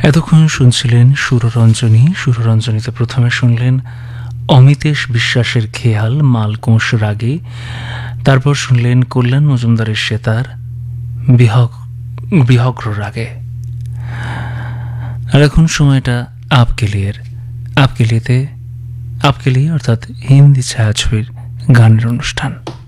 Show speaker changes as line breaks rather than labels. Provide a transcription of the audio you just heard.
এতক্ষণ শুনছিলেন সুররঞ্জনী। সুররঞ্জনীতে প্রথমে শুনলেন অমিতেশ বিশ্বাসের খেয়াল মালকোষ রাগে, তারপর শুনলেন কল্যাণ মজুমদারের সেতার বিহগ্র রাগে। আর এখন সময়টা আপকে লিয়ে অর্থাৎ হিন্দি ছায়াছবির গানের অনুষ্ঠান।